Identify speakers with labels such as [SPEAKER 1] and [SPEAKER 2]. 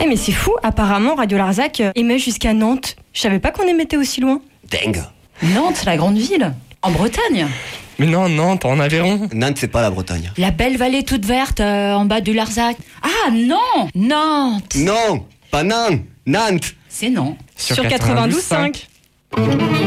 [SPEAKER 1] mais c'est fou, apparemment Radio Larzac émet jusqu'à Nantes. Je savais pas qu'on émettait aussi loin.
[SPEAKER 2] Dingue.
[SPEAKER 3] Nantes, la grande ville, en Bretagne.
[SPEAKER 4] Mais non, Nantes, en Aveyron.
[SPEAKER 2] Nantes, c'est pas la Bretagne.
[SPEAKER 3] La belle vallée toute verte en bas du Larzac. Ah non, Nantes.
[SPEAKER 2] Non, pas Nantes. Nantes.
[SPEAKER 3] C'est non.
[SPEAKER 1] Sur 92.5.